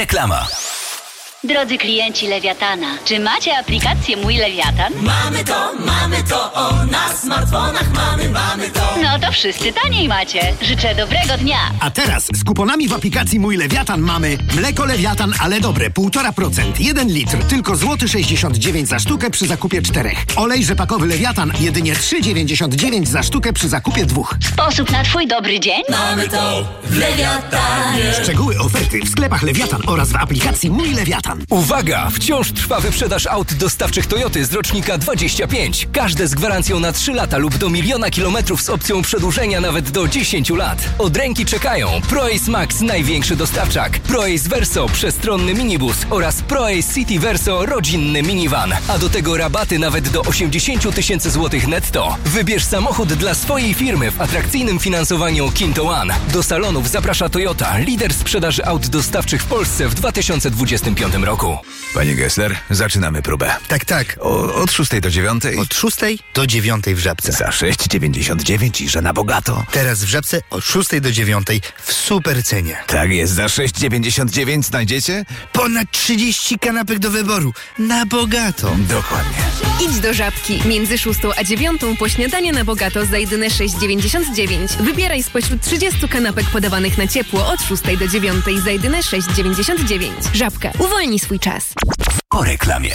Reklama. Drodzy klienci Lewiatana, czy macie aplikację Mój Lewiatan? Mamy to, na smartfonach mamy to. No to wszyscy taniej macie. Życzę dobrego dnia. A teraz z kuponami w aplikacji Mój Lewiatan mamy mleko Lewiatan, ale dobre, 1,5%, 1 litr, tylko złoty 69 za sztukę przy zakupie 4. Olej rzepakowy Lewiatan, jedynie 3,99 za sztukę przy zakupie 2. Sposób na twój dobry dzień? Mamy to w Lewiatanie. Szczegóły oferty w sklepach Lewiatan oraz w aplikacji Mój Lewiatan. Uwaga! Wciąż trwa wyprzedaż aut dostawczych Toyoty z rocznika 25. Każde z gwarancją na 3 lata lub do 1 000 000 kilometrów z opcją przedłużenia nawet do 10 lat. Od ręki czekają ProAce Max, największy dostawczak, ProAce Verso, przestronny minibus oraz ProAce City Verso, rodzinny minivan. A do tego rabaty nawet do 80 000 złotych netto. Wybierz samochód dla swojej firmy w atrakcyjnym finansowaniu Kinto One. Do salonów zaprasza Toyota, lider sprzedaży aut dostawczych w Polsce w 2025 roku. Panie Gessler, zaczynamy próbę. Tak. Od 6 do 9. Od 6 do 9 w Żabce. Za 6,99 i że na bogato. Teraz w Żabce od 6 do 9 w super cenie. Tak jest, za 6,99 znajdziecie? Ponad 30 kanapek do wyboru. Na bogato. Dokładnie. Idź do Żabki. Między 6 a 9 po śniadanie na bogato za jedyne 6,99. Wybieraj spośród 30 kanapek podawanych na ciepło od 6 do 9 za jedyne 6,99. Żabka. Uwolnij swój czas. Po reklamie.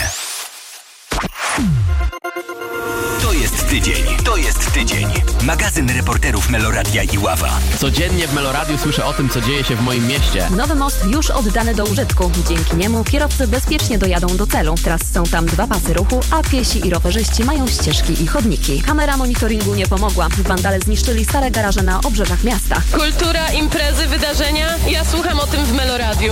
To jest tydzień. Magazyn reporterów Meloradia i Ława. Codziennie w Meloradiu słyszę o tym, co dzieje się w moim mieście. Nowy most już oddany do użytku. Dzięki niemu kierowcy bezpiecznie dojadą do celu. Teraz są tam 2 pasy ruchu, a piesi i rowerzyści mają ścieżki i chodniki. Kamera monitoringu nie pomogła. Wandale zniszczyli stare garaże na obrzeżach miasta. Kultura, imprezy, wydarzenia. Ja słucham o tym w Meloradiu.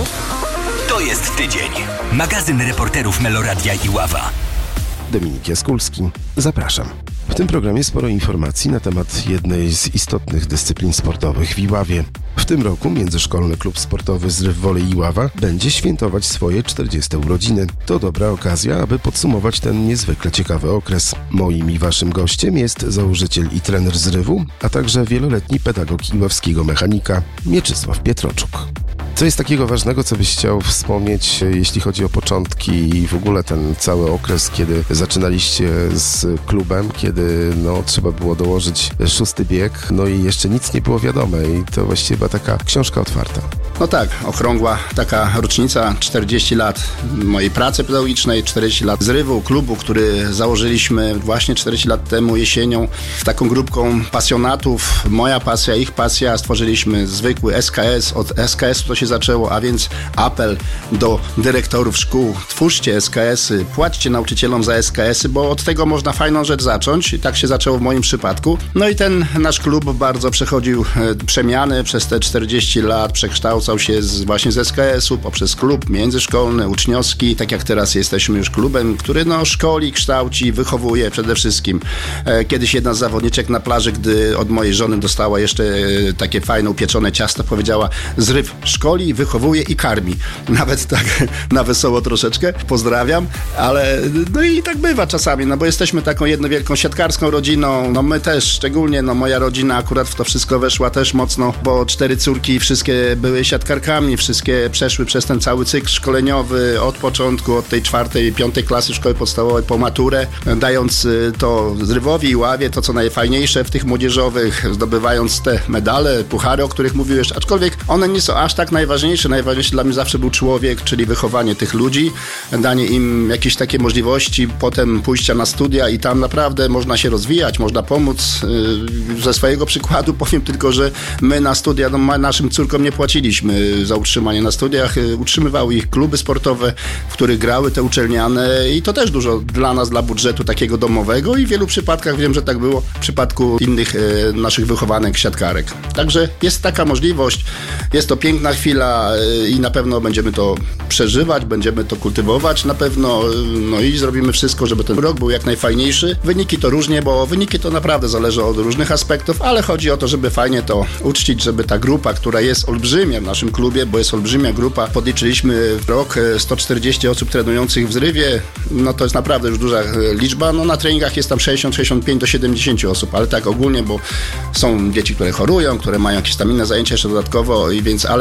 To jest tydzień. Magazyn reporterów Meloradia i Ława. Dominik Jaskulski. Zapraszam. W tym programie sporo informacji na temat jednej z istotnych dyscyplin sportowych w Iławie. W tym roku Międzyszkolny Klub Sportowy Zryw Wolej Iława będzie świętować swoje 40 urodziny. To dobra okazja, aby podsumować ten niezwykle ciekawy okres. Moim i waszym gościem jest założyciel i trener Zrywu, a także wieloletni pedagog iławskiego mechanika Mieczysław Pietroczuk. Co jest takiego ważnego, co byś chciał wspomnieć, jeśli chodzi o początki i w ogóle ten cały okres, kiedy zaczynaliście z klubem, kiedy trzeba było dołożyć 6. bieg, i jeszcze nic nie było wiadome i to właściwie była taka książka otwarta. No tak, okrągła taka rocznica, 40 lat mojej pracy pedagogicznej, 40 lat zrywu, klubu, który założyliśmy właśnie 40 lat temu jesienią z taką grupką pasjonatów, moja pasja, ich pasja, stworzyliśmy zwykły SKS, od SKS-u to się zaczęło, a więc apel do dyrektorów szkół, twórzcie SKS-y, płaćcie nauczycielom za SKS-y, bo od tego można fajną rzecz zacząć i tak się zaczęło w moim przypadku. No i ten nasz klub bardzo przechodził przemiany przez te 40 lat, przekształcał się właśnie z SKS-u poprzez klub międzyszkolny, uczniowski, tak jak teraz jesteśmy już klubem, który szkoli, kształci, wychowuje przede wszystkim. Kiedyś jedna z zawodniczek na plaży, gdy od mojej żony dostała jeszcze takie fajne upieczone ciasto, powiedziała: Zryw szkoli, wychowuje i karmi. Nawet tak na wesoło troszeczkę. Pozdrawiam, ale i tak bywa czasami, bo jesteśmy taką jedną wielką siatkarską rodziną. My też, szczególnie moja rodzina akurat w to wszystko weszła też mocno, bo 4 córki wszystkie były siatkarkami, wszystkie przeszły przez ten cały cykl szkoleniowy od początku, od tej 4. i 5. klasy szkoły podstawowej po maturę, dając to Zrywowi i Ławie to, co najfajniejsze w tych młodzieżowych, zdobywając te medale, puchary, o których mówiłeś, aczkolwiek one nie są aż tak najważniejsze. Najważniejsze dla mnie zawsze był człowiek, czyli wychowanie tych ludzi, danie im jakieś takie możliwości, potem pójścia na studia i tam naprawdę można się rozwijać, można pomóc. Ze swojego przykładu powiem tylko, że my na studia naszym córkom nie płaciliśmy za utrzymanie na studiach. Utrzymywały ich kluby sportowe, w których grały te uczelniane i to też dużo dla nas, dla budżetu takiego domowego i w wielu przypadkach wiem, że tak było w przypadku innych naszych wychowanek siatkarek. Także jest taka możliwość, jest to piękna chwila i na pewno będziemy to przeżywać, będziemy to kultywować na pewno, i zrobimy wszystko, żeby ten rok był jak najfajniejszy. Wyniki to różnie, bo wyniki to naprawdę zależy od różnych aspektów, ale chodzi o to, żeby fajnie to uczcić, żeby ta grupa, która jest olbrzymia w naszym klubie, bo jest olbrzymia grupa, podliczyliśmy w rok 140 osób trenujących w Zrywie, to jest naprawdę już duża liczba, na treningach jest tam 60, 65 do 70 osób, ale tak ogólnie, bo są dzieci, które chorują, które mają jakieś tam inne zajęcia jeszcze dodatkowo, ale taka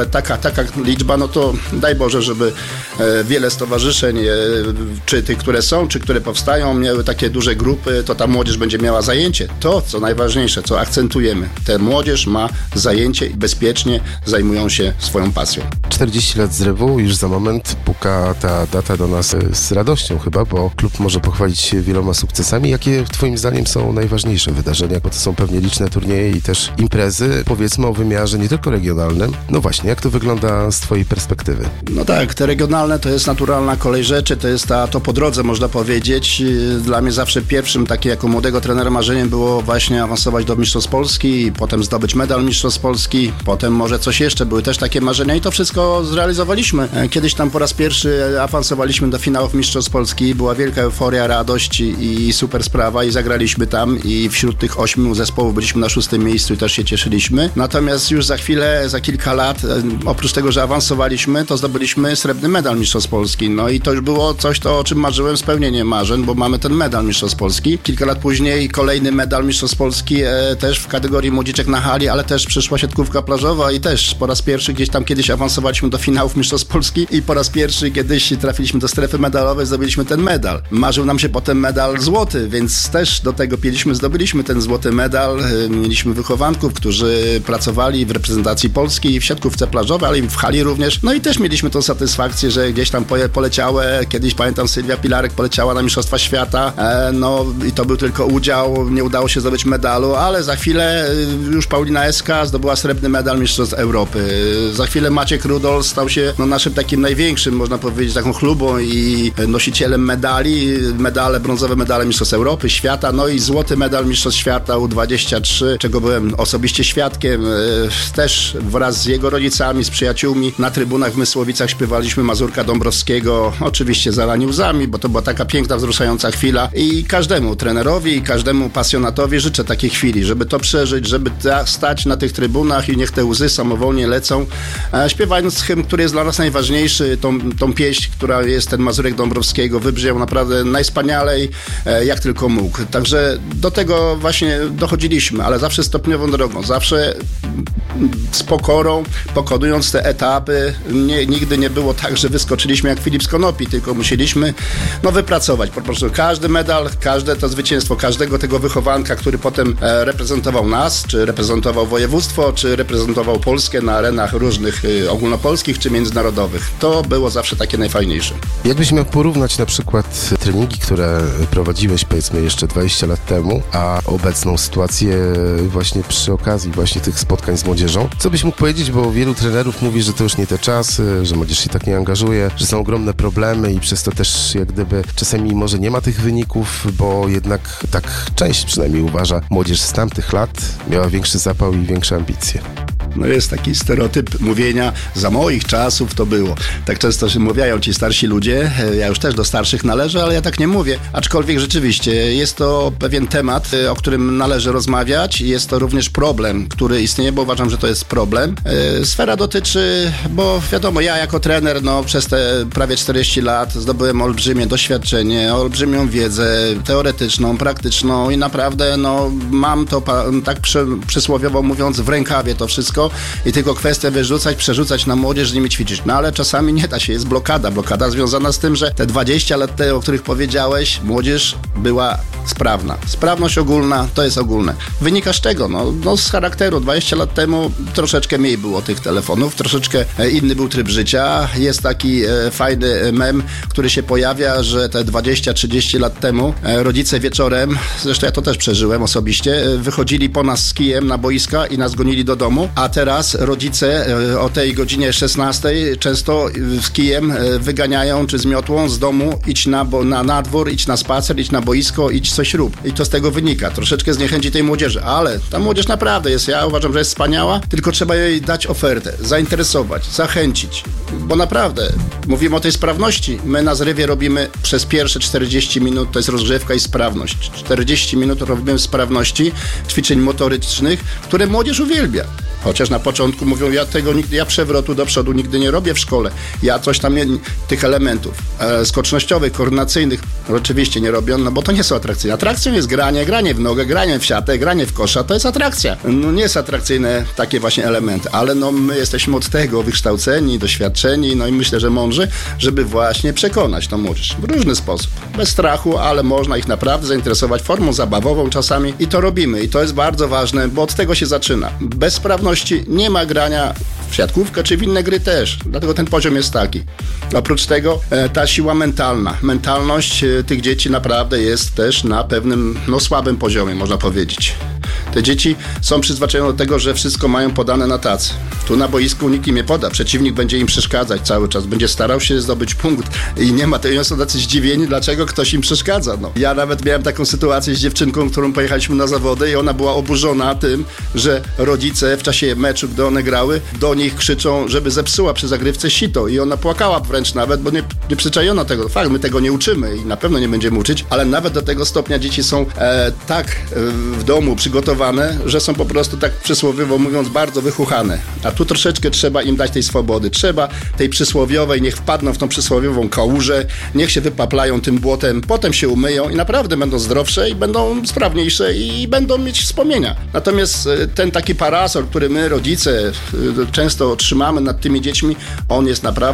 taka liczba, no to daj Boże, żeby wiele stowarzyszeń, czy tych, które są, czy które powstają, miały takie duże grupy, to ta młodzież będzie miała zajęcie. To, co najważniejsze, co akcentujemy, ta młodzież ma zajęcie i bezpiecznie zajmują się swoją pasją. 40 lat zrywu, już za moment puka ta data do nas z radością chyba, bo klub może pochwalić się wieloma sukcesami. Jakie twoim zdaniem są najważniejsze wydarzenia? Bo to są pewnie liczne turnieje i też imprezy, powiedzmy o wymiarze nie tylko regionalnym. No właśnie, jak to wygląda z twojej perspektywy? No tak, te regionalne to jest naturalna kolej rzeczy, to jest to po drodze, można powiedzieć. Dla mnie zawsze pierwszym, takie jako młodego trenera marzeniem było właśnie awansować do Mistrzostw Polski, potem zdobyć medal Mistrzostw Polski, potem może coś jeszcze, były też takie marzenia i to wszystko zrealizowaliśmy. Kiedyś tam po raz pierwszy awansowaliśmy do finałów Mistrzostw Polski, była wielka euforia, radość i super sprawa i zagraliśmy tam i wśród tych 8 zespołów byliśmy na 6. miejscu i też się cieszyliśmy. Natomiast już za chwilę, za kilka lat, oprócz tego, że awansowaliśmy, to zdobyliśmy srebrny medal Mistrzostw Polski. No i to już było coś, o czym marzyłem, spełnienie marzeń, bo mamy ten medal Mistrzostw Polski. Kilka lat później kolejny medal Mistrzostw Polski też w kategorii młodziczek na hali, ale też przyszła siatkówka plażowa i też po raz pierwszy gdzieś tam kiedyś awansowaliśmy do finałów Mistrzostw Polski i po raz pierwszy kiedyś trafiliśmy do strefy medalowej, zdobyliśmy ten medal. Marzył nam się potem medal złoty, więc też do tego zdobyliśmy ten złoty medal. Mieliśmy wychowanków, którzy pracowali w reprezentacji Polski w siatkówce plażowej, ale i w hali również. No i też mieliśmy tą satysfakcję, że gdzieś tam poleciały, kiedyś pamiętam Sylwia Pilarek poleciała na Mistrzostwa Świata, no i to był tylko udział, nie udało się zdobyć medalu, ale za chwilę już Paulina Eska zdobyła srebrny medal Mistrzostw Europy. Za chwilę Maciek Rudol stał się naszym takim największym, można powiedzieć, taką chlubą i nosicielem medali, brązowe medale Mistrzostw Europy, świata, no i złoty medal Mistrzostw Świata U23, czego byłem osobiście świadkiem. Też wraz z jego rodzicami, z przyjaciółmi na trybunach w Mysłowicach śpiewaliśmy Mazurka Dąbrowskiego, oczywiście zalani łzami, bo to była taka piękna, wzruszająca chwila i każdemu trenerowi i każdemu pasjonatowi życzę takiej chwili, żeby to przeżyć, żeby stać na tych trybunach i niech te łzy samowolnie lecą, śpiewając hymn, który jest dla nas najważniejszy, tą pieśń, która jest ten Mazurek Dąbrowskiego, wybrzmiał naprawdę najwspanialej, jak tylko mógł. Także do tego właśnie dochodziliśmy, ale zawsze stopniową drogą, zawsze z pokorą, pokonując te etapy. Nigdy nie było tak, że wyskoczyliśmy jak Filip z konopi, tylko musieliśmy wypracować po prostu każdy medal, każde to zwycięstwo, każdego tego wychowanka, który potem reprezentował nas, czy reprezentował województwo, czy reprezentował Polskę na arenach różnych ogólnopolskich, czy międzynarodowych. To było zawsze takie najfajniejsze. Jakbyś miał porównać na przykład treningi, które prowadziłeś powiedzmy jeszcze 20 lat temu, a obecną sytuację właśnie przy okazji właśnie tych spotkań z młodzieżą, co byś mógł powiedzieć, bo wielu trenerów mówi, że to już nie te czasy, że młodzież się tak nie angażuje, że są ogromne problemy i przez to też jak gdyby czasami może nie ma tych wyników, bo jednak tak część przynajmniej uważa, młodzież z tamtych lat miała większy zapał i większe ambicje. No jest taki stereotyp mówienia, za moich czasów to było. Tak często się mówiają ci starsi ludzie, ja już też do starszych należę, ale ja tak nie mówię. Aczkolwiek rzeczywiście jest to pewien temat, o którym należy rozmawiać. Jest to również problem, który istnieje, bo uważam, że to jest problem. Sfera dotyczy, bo wiadomo, ja jako trener przez te prawie 40 lat zdobyłem olbrzymie doświadczenie, olbrzymią wiedzę teoretyczną, praktyczną i naprawdę mam to tak przysłowiowo mówiąc w rękawie to wszystko i tylko kwestię wyrzucać, przerzucać na młodzież, z nimi ćwiczyć. No ale czasami nie da się, jest blokada. Blokada związana z tym, że te 20 lat, o których powiedziałeś, młodzież była sprawna. Sprawność ogólna to jest ogólne. Wynika z czego? Z charakteru. 20 lat temu troszeczkę mniej było tych telefonów, troszeczkę inny był tryb życia. Jest taki fajny mem, który się pojawia, że te 20-30 lat temu rodzice wieczorem, zresztą ja to też przeżyłem osobiście, wychodzili po nas z kijem na boiska i nas gonili do domu, a teraz rodzice o tej godzinie 16 często z kijem wyganiają czy z miotłą z domu, idź na dwór, idź na spacer, idź na boisko, idź coś rób. I to z tego wynika. Troszeczkę zniechęci tej młodzieży, ale ta młodzież naprawdę jest, ja uważam, że jest wspaniała, tylko trzeba jej dać ofertę, zainteresować, zachęcić, bo naprawdę mówimy o tej sprawności. My na zrywie robimy przez pierwsze 40 minut, to jest rozgrzewka i sprawność. 40 minut robimy sprawności, ćwiczeń motorycznych, które młodzież uwielbia. Chociaż na początku mówią, ja przewrotu do przodu nigdy nie robię w szkole. Ja coś tam, tych elementów skocznościowych, koordynacyjnych oczywiście nie robią, no bo to nie są atrakcyjne. Atrakcją jest granie w nogę, granie w siatę, granie w kosza, to jest atrakcja. No nie jest atrakcyjne takie właśnie elementy, ale no my jesteśmy od tego wykształceni, doświadczeni, no i myślę, że mądrzy, żeby właśnie przekonać tą młodzież w różny sposób. Bez strachu, ale można ich naprawdę zainteresować formą zabawową czasami i to robimy. I to jest bardzo ważne, bo od tego się zaczyna. Bez sprawności nie ma grania w siatkówkę czy w inne gry też. Dlatego ten poziom jest taki. Oprócz tego ta siła mentalna. Mentalność tych dzieci naprawdę jest też na pewnym, słabym poziomie, można powiedzieć. Te dzieci są przyzwyczajone do tego, że wszystko mają podane na tacy. Tu na boisku nikt im nie poda. Przeciwnik będzie im przeszkadzać cały czas. Będzie starał się zdobyć punkt. I nie ma tego. Są tacy zdziwieni, dlaczego ktoś im przeszkadza. No. Ja nawet miałem taką sytuację z dziewczynką, którą pojechaliśmy na zawody i ona była oburzona tym, że rodzice w czasie meczu, gdy one grały, do nich krzyczą, żeby zepsuła przy zagrywce sito. I ona płakała wręcz nawet, bo nie przyczajono tego. Fakt, my tego nie uczymy i na pewno nie będziemy uczyć, ale nawet do tego stopnia dzieci są tak w domu przygotowane, że są po prostu tak przysłowiowo mówiąc bardzo wychuchane. A tu troszeczkę trzeba im dać tej swobody. Trzeba tej przysłowiowej, niech wpadną w tą przysłowiową kałużę, niech się wypaplają tym błotem, potem się umyją i naprawdę będą zdrowsze i będą sprawniejsze i będą mieć wspomnienia. Natomiast ten taki parasol, który my, rodzice, często trzymamy nad tymi dziećmi, on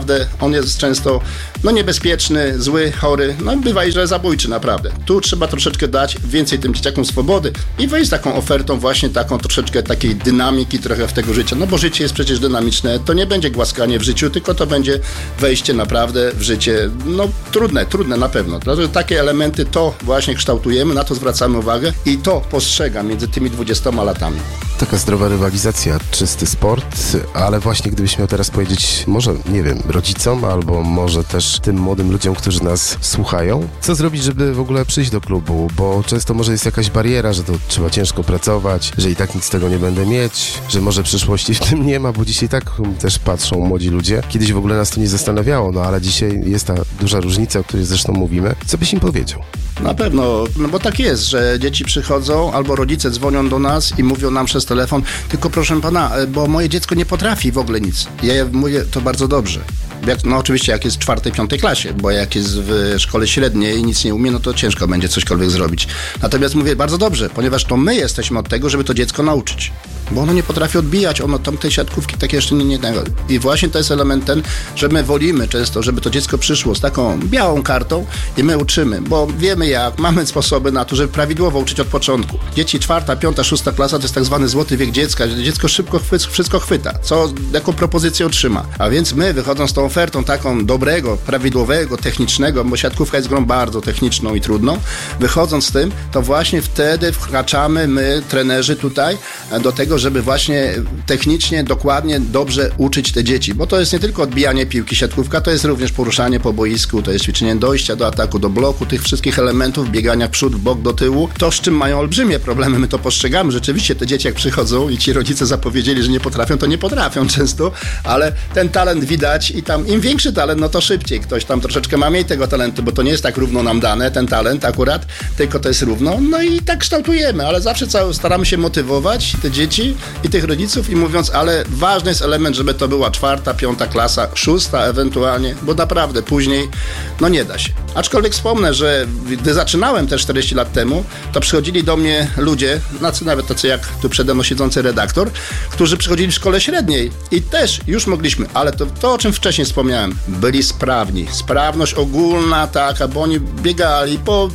jest często niebezpieczny, zły, chory, bywa i że zabójczy naprawdę. Tu trzeba troszeczkę dać więcej tym dzieciakom swobody i wejść z taką ofertą właśnie taką troszeczkę takiej dynamiki trochę w tego życia, bo życie jest przecież dynamiczne, to nie będzie głaskanie w życiu, tylko to będzie wejście naprawdę w życie, trudne na pewno. Dlatego takie elementy to właśnie kształtujemy, na to zwracamy uwagę i to postrzegam między tymi 20 latami. Taka zdrowa rywalizacja, czysty sport, ale właśnie gdybyś miał teraz powiedzieć, może, nie wiem, rodzicom, albo może też tym młodym ludziom, którzy nas słuchają, co zrobić, żeby w ogóle przyjść do klubu, bo często może jest jakaś bariera, że to trzeba ciężko pracować, że i tak nic z tego nie będę mieć, że może przyszłości w tym nie ma, bo dzisiaj tak też patrzą młodzi ludzie. Kiedyś w ogóle nas to nie zastanawiało, ale dzisiaj jest ta duża różnica, o której zresztą mówimy. Co byś im powiedział? Na pewno, bo tak jest, że dzieci przychodzą albo rodzice dzwonią do nas i mówią nam przez telefon, tylko proszę pana, bo moje dziecko nie potrafi w ogóle nic. Ja mówię, to bardzo dobrze. Oczywiście jak jest w 4., 5. klasie, bo jak jest w szkole średniej i nic nie umie, to ciężko będzie cośkolwiek zrobić. Natomiast mówię, bardzo dobrze, ponieważ to my jesteśmy od tego, żeby to dziecko nauczyć. Bo ono nie potrafi odbijać, ono tam tej siatkówki takie jeszcze nie. I właśnie to jest element ten, że my wolimy często, żeby to dziecko przyszło z taką białą kartą i my uczymy, bo wiemy jak, mamy sposoby na to, żeby prawidłowo uczyć od początku. Dzieci 4., 5., 6. klasa to jest tak zwany złoty wiek dziecka, że dziecko szybko wszystko chwyta, jaką propozycję otrzyma. A więc my, wychodząc z tą ofertą taką dobrego, prawidłowego, technicznego, bo siatkówka jest grą bardzo techniczną i trudną, wychodząc z tym, to właśnie wtedy wkraczamy my, trenerzy tutaj, do tego, żeby właśnie technicznie, dokładnie, dobrze uczyć te dzieci, bo to jest nie tylko odbijanie piłki siatkówka, to jest również poruszanie po boisku, to jest ćwiczenie dojścia do ataku, do bloku, tych wszystkich elementów, biegania w przód, w bok, do tyłu. To, z czym mają olbrzymie problemy, my to postrzegamy. Rzeczywiście te dzieci jak przychodzą i ci rodzice zapowiedzieli, że nie potrafią, to nie potrafią często, ale ten talent widać i tam im większy talent, to szybciej. Ktoś tam troszeczkę ma mniej tego talentu, bo to nie jest tak równo nam dane, ten talent akurat, tylko to jest równo. I tak kształtujemy, ale zawsze staramy się motywować te dzieci i tych rodziców i mówiąc, ale ważny jest element, żeby to była 4., 5. klasa, 6. ewentualnie, bo naprawdę później, nie da się. Aczkolwiek wspomnę, że gdy zaczynałem też 40 lat temu, to przychodzili do mnie ludzie, nawet tacy jak tu przede mną siedzący redaktor, którzy przychodzili w szkole średniej i też już mogliśmy, ale to o czym wcześniej wspomniałem, byli sprawni. Sprawność ogólna taka, bo oni biegali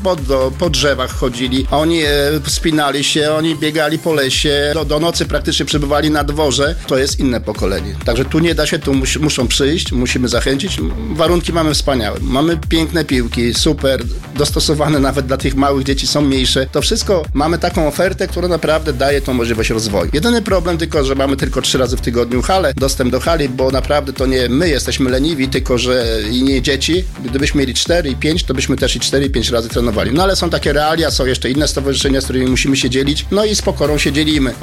po drzewach chodzili, oni wspinali się, oni biegali po lesie, do nocy praktycznie przebywali na dworze. To jest inne pokolenie. Także tu nie da się, tu muszą przyjść, musimy zachęcić. Warunki mamy wspaniałe. Mamy piękne piłki, super, dostosowane nawet dla tych małych dzieci, są mniejsze. To wszystko, mamy taką ofertę, która naprawdę daje tą możliwość rozwoju. Jedyny problem tylko, że mamy tylko 3 razy w tygodniu halę, dostęp do hali, bo naprawdę to nie my jesteśmy leniwi, tylko że i nie dzieci. Gdybyśmy mieli 4 i 5, to byśmy też i 4 i 5 razy trenowali. Ale są takie realia, są jeszcze inne stowarzyszenia, z którymi musimy się dzielić, i z pokorą się dzielimy. Ale gdy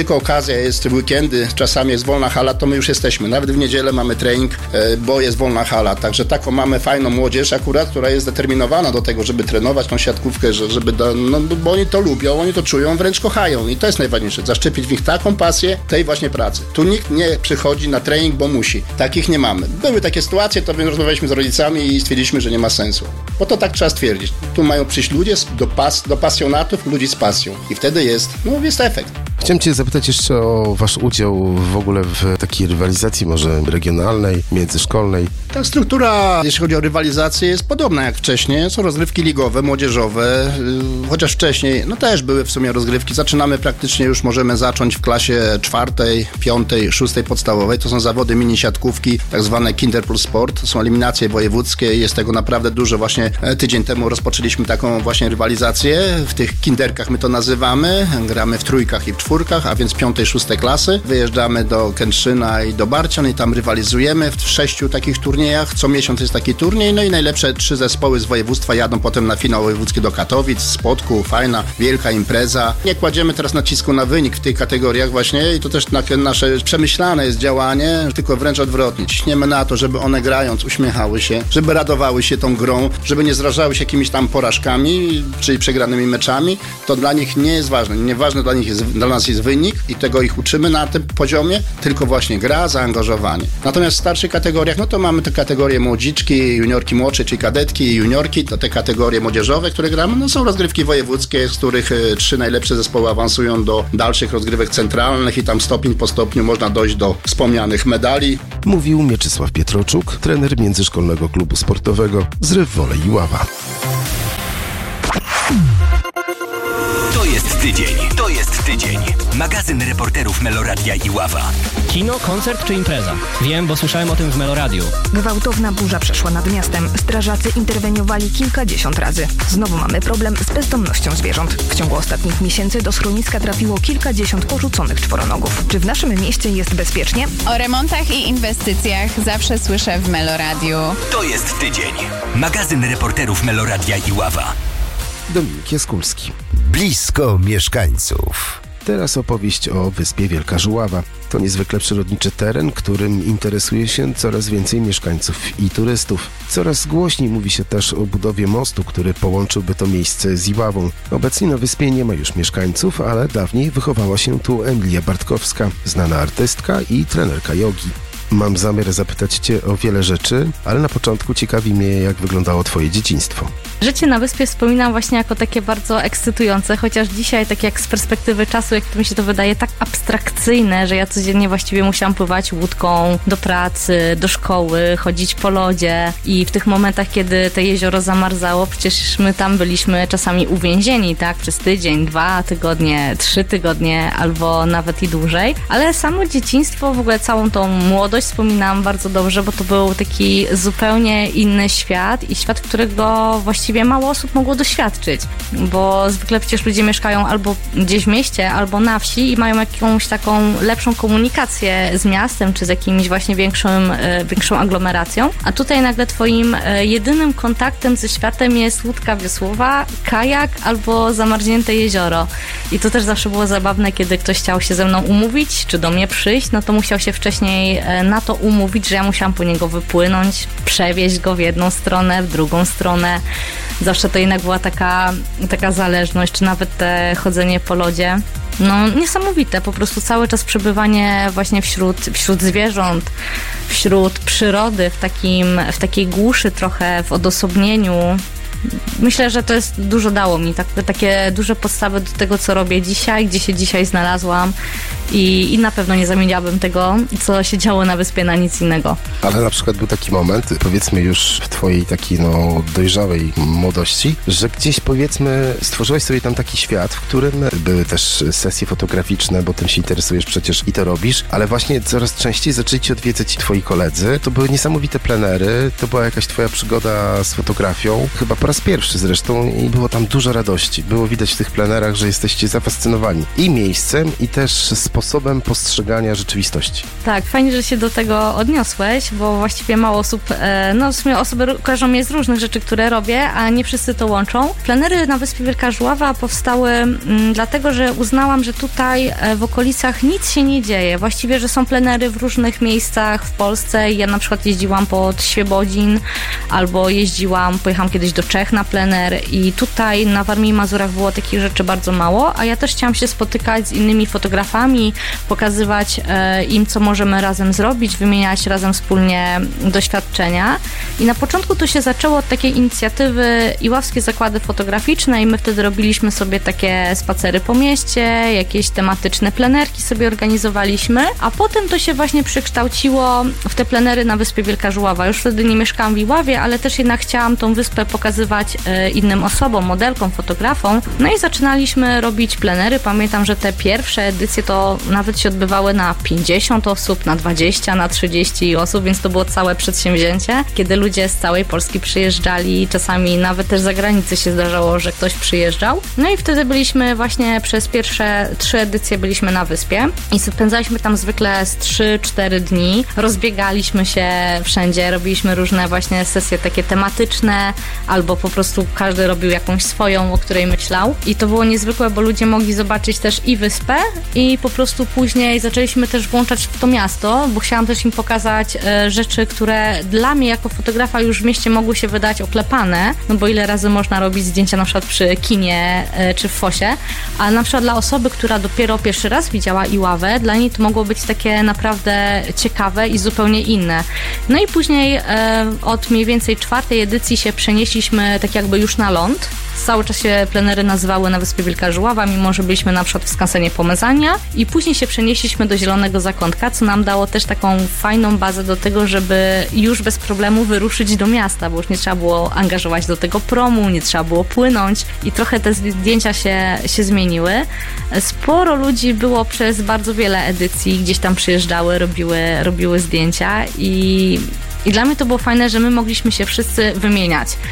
tylko okazja jest w weekendy, czasami jest wolna hala, to my już jesteśmy. Nawet w niedzielę mamy trening, bo jest wolna hala. Także taką mamy fajną młodzież akurat, która jest zdeterminowana do tego, żeby trenować tą siatkówkę, bo oni to lubią, oni to czują, wręcz kochają. I to jest najważniejsze. Zaszczepić w nich taką pasję tej właśnie pracy. Tu nikt nie przychodzi na trening, bo musi. Takich nie mamy. Były takie sytuacje, to rozmawialiśmy z rodzicami i stwierdziliśmy, że nie ma sensu. Bo to tak trzeba stwierdzić. Tu mają przyjść ludzie do pasjonatów, ludzi z pasją. I wtedy jest efekt. Chciałem cię zapytać jeszcze o wasz udział w ogóle w takiej rywalizacji może regionalnej, międzyszkolnej. Ta struktura, jeśli chodzi o rywalizację, jest podobna jak wcześniej. Są rozgrywki ligowe, młodzieżowe, chociaż wcześniej też były w sumie rozgrywki. Zaczynamy praktycznie, już możemy zacząć w klasie 4., 5., 6. podstawowej. To są zawody mini siatkówki, tak zwane Kinder plus Sport. To są eliminacje wojewódzkie i jest tego naprawdę dużo. Właśnie tydzień temu rozpoczęliśmy taką właśnie rywalizację. W tych kinderkach my to nazywamy. Gramy w trójkach i w czwórkach, a więc 5., 6. klasy. Wyjeżdżamy do Kętrzyna i do Barcian i tam rywalizujemy w 6 takich turniejach. Co miesiąc jest taki turniej, no i najlepsze 3 zespoły z województwa jadą potem na finał wojewódzki do Katowic, Spodku, fajna, wielka impreza. Nie kładziemy teraz nacisku na wynik w tych kategoriach właśnie i to też nasze przemyślane jest działanie, tylko wręcz odwrotnie. Ciśniemy na to, żeby one grając uśmiechały się, żeby radowały się tą grą, żeby nie zrażały się jakimiś tam porażkami, czyli przegranymi meczami. To dla nich nie jest ważne. Nieważne dla nas jest wynik i tego ich uczymy na tym poziomie, tylko właśnie gra, zaangażowanie. Natomiast w starszych kategoriach, to mamy te kategorie młodziczki, juniorki młodsze, czyli kadetki i juniorki, to te kategorie młodzieżowe, które gramy, są rozgrywki wojewódzkie, z których 3 najlepsze zespoły awansują do dalszych rozgrywek centralnych i tam stopień po stopniu można dojść do wspomnianych medali. Mówił Mieczysław Pietroczuk, trener Międzyszkolnego Klubu Sportowego Zryw Wolej Iława. To jest tydzień. Magazyn reporterów Meloradia Iława. Kino, koncert czy impreza? Wiem, bo słyszałem o tym w Meloradiu. Gwałtowna burza przeszła nad miastem. Strażacy interweniowali kilkadziesiąt razy. Znowu mamy problem z bezdomnością zwierząt. W ciągu ostatnich miesięcy do schroniska trafiło kilkadziesiąt porzuconych czworonogów. Czy w naszym mieście jest bezpiecznie? O remontach i inwestycjach zawsze słyszę w Meloradiu. To jest tydzień. Magazyn reporterów Meloradia Iława. Dominik Jaskulski. Blisko mieszkańców. Teraz opowieść o wyspie Wielka Żuława. To niezwykle przyrodniczy teren, którym interesuje się coraz więcej mieszkańców i turystów. Coraz głośniej mówi się też o budowie mostu, który połączyłby to miejsce z Iławą. Obecnie na wyspie nie ma już mieszkańców, ale dawniej wychowała się tu Emilia Bartkowska, znana artystka i trenerka jogi. Mam zamiar zapytać cię o wiele rzeczy, ale na początku ciekawi mnie, jak wyglądało twoje dzieciństwo. Życie na wyspie wspominam właśnie jako takie bardzo ekscytujące, chociaż dzisiaj, tak jak z perspektywy czasu, jak to mi się to wydaje, tak abstrakcyjne, że ja codziennie właściwie musiałam pływać łódką do pracy, do szkoły, chodzić po lodzie i w tych momentach, kiedy to jezioro zamarzało, przecież my tam byliśmy czasami uwięzieni, tak, przez tydzień, 2 tygodnie, 3 tygodnie albo nawet i dłużej, ale samo dzieciństwo, w ogóle całą tą młodość wspominam bardzo dobrze, bo to był taki zupełnie inny świat i świat, którego właściwie mało osób mogło doświadczyć, bo zwykle przecież ludzie mieszkają albo gdzieś w mieście, albo na wsi i mają jakąś taką lepszą komunikację z miastem, czy z jakimś właśnie większą aglomeracją, a tutaj nagle twoim jedynym kontaktem ze światem jest łódka wiosłowa, kajak albo zamarznięte jezioro. I to też zawsze było zabawne, kiedy ktoś chciał się ze mną umówić, czy do mnie przyjść, no to musiał się wcześniej na to umówić, że ja musiałam po niego wypłynąć, przewieźć go w jedną stronę, w drugą stronę. Zawsze to jednak była taka zależność, czy nawet te chodzenie po lodzie. No niesamowite, po prostu cały czas przebywanie właśnie wśród zwierząt, wśród przyrody, w takiej głuszy trochę, w odosobnieniu. Myślę, że to jest dużo dało mi, takie duże podstawy do tego, co robię dzisiaj, gdzie się dzisiaj znalazłam i na pewno nie zamieniłabym tego, co się działo na wyspie, na nic innego. Ale na przykład był taki moment, powiedzmy już w twojej takiej dojrzałej młodości, że gdzieś powiedzmy stworzyłaś sobie tam taki świat, w którym były też sesje fotograficzne, bo tym się interesujesz przecież i to robisz, ale właśnie coraz częściej zaczęli cię odwiedzać twoi koledzy. To były niesamowite plenery, to była jakaś twoja przygoda z fotografią, chyba po raz pierwszy zresztą i było tam dużo radości. Było widać w tych plenerach, że jesteście zafascynowani i miejscem, i też sposobem sposobem postrzegania rzeczywistości. Tak, fajnie, że się do tego odniosłeś, bo właściwie mało osób, w sumie osoby kojarzą mnie z różnych rzeczy, które robię, a nie wszyscy to łączą. Plenery na Wyspie Wielka Żuława powstały dlatego, że uznałam, że tutaj w okolicach nic się nie dzieje. Właściwie, że są plenery w różnych miejscach w Polsce. Ja na przykład jeździłam pod Świebodzin albo pojechałam kiedyś do Czech na plener i tutaj na Warmii i Mazurach było takich rzeczy bardzo mało, a ja też chciałam się spotykać z innymi fotografami, pokazywać im, co możemy razem zrobić, wymieniać razem wspólnie doświadczenia. I na początku to się zaczęło od takiej inicjatywy Iławskie Zakłady Fotograficzne i my wtedy robiliśmy sobie takie spacery po mieście, jakieś tematyczne plenerki sobie organizowaliśmy, a potem to się właśnie przekształciło w te plenery na Wyspie Wielka Żuława. Już wtedy nie mieszkałam w Iławie, ale też jednak chciałam tą wyspę pokazywać innym osobom, modelkom, fotografom. No i zaczynaliśmy robić plenery. Pamiętam, że te pierwsze edycje to nawet się odbywały na 50 osób, na 20, na 30 osób, więc to było całe przedsięwzięcie, kiedy ludzie z całej Polski przyjeżdżali, czasami nawet też z zagranicy się zdarzało, że ktoś przyjeżdżał. No i wtedy byliśmy właśnie przez pierwsze 3 edycje byliśmy na wyspie i spędzaliśmy tam zwykle z 3-4 dni. Rozbiegaliśmy się wszędzie, robiliśmy różne właśnie sesje takie tematyczne, albo po prostu każdy robił jakąś swoją, o której myślał. I to było niezwykłe, bo ludzie mogli zobaczyć też i wyspę i po prostu później zaczęliśmy też włączać w to miasto, bo chciałam też im pokazać rzeczy, które dla mnie jako fotografa już w mieście mogły się wydać oklepane, no bo ile razy można robić zdjęcia na przykład przy kinie czy w fosie, a na przykład dla osoby, która dopiero pierwszy raz widziała Iławę, dla niej to mogło być takie naprawdę ciekawe i zupełnie inne. No i później od mniej więcej 4. edycji się przenieśliśmy tak jakby już na ląd. Cały czas się plenery nazywały na Wyspie Wielka Żuława, mimo że byliśmy na przykład w skansenie Pomezania i później się przenieśliśmy do Zielonego Zakątka, co nam dało też taką fajną bazę do tego, żeby już bez problemu wyruszyć do miasta, bo już nie trzeba było angażować do tego promu, nie trzeba było płynąć i trochę te zdjęcia się zmieniły. Sporo ludzi było przez bardzo wiele edycji, gdzieś tam przyjeżdżały, robiły zdjęcia i dla mnie to było fajne, że my mogliśmy się wszyscy wymieniać.